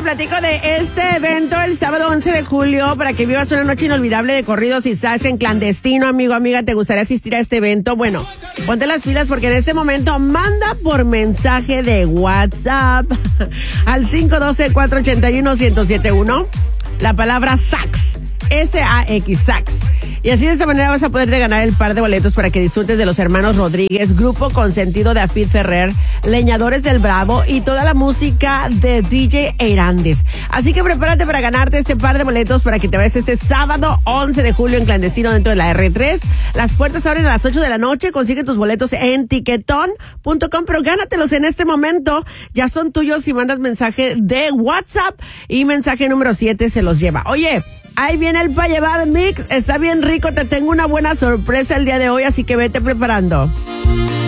te platico de este evento el sábado 11 de julio para que vivas una noche inolvidable de corridos y salsa en clandestino, amigo, amiga. ¿Te gustaría asistir a este evento? Bueno, ponte las pilas porque en este momento manda por mensaje de WhatsApp al 512-481-1071 la palabra sax. S-A-X, sax. Y así de esta manera vas a poder ganar el par de boletos para que disfrutes de los hermanos Rodríguez, grupo consentido de Afid Ferrer, Leñadores del Bravo y toda la música de DJ Erandes. Así que prepárate para ganarte este par de boletos para que te vayas este sábado 11 de julio en clandestino dentro de la R3. Las puertas abren a las 8 de la noche. Consigue tus boletos en tiquetón.com, pero gánatelos en este momento. Ya son tuyos si mandas mensaje de WhatsApp y mensaje número 7 se los lleva. Oye, ahí viene el Pa' Llevar Mix. Está bien rico. Te tengo una buena sorpresa el día de hoy, así que vete preparando.